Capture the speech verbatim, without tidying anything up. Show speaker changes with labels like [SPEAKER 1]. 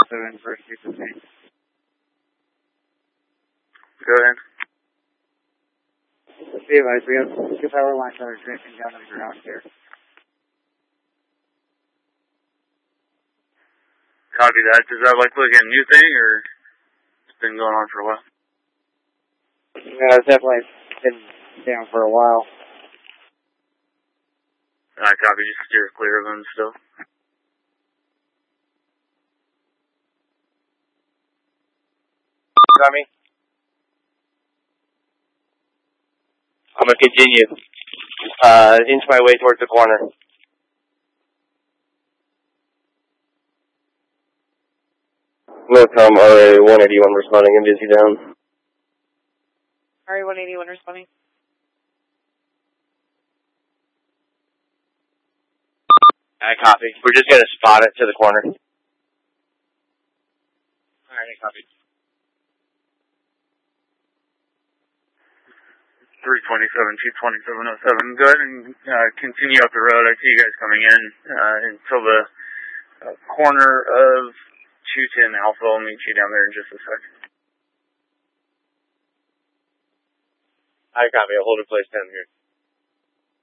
[SPEAKER 1] also in for a super pain.
[SPEAKER 2] Go ahead.
[SPEAKER 1] Be advised, we have two power lines that are draping down to the ground here.
[SPEAKER 2] Copy that. Does that look like a new thing, or it's been going on for a while?
[SPEAKER 1] Yeah, it's definitely been down for a while.
[SPEAKER 2] I copy. Just steer clear of them still.
[SPEAKER 3] Got me? I'm going to continue. Uh, inch my way towards the corner.
[SPEAKER 4] Milcom R A one eighty-one responding and busy down.
[SPEAKER 5] R A one eighty-one responding.
[SPEAKER 3] I copy. We're just going to spot it to the corner.
[SPEAKER 1] Alright, I copy.
[SPEAKER 2] three twenty-seven, two twenty-seven oh seven. Go ahead and uh, continue up the road. I see you guys coming in uh, until the uh, corner of two ten Alpha. I'll meet you down there in just a second.
[SPEAKER 3] I copy. I'll hold in place ten here.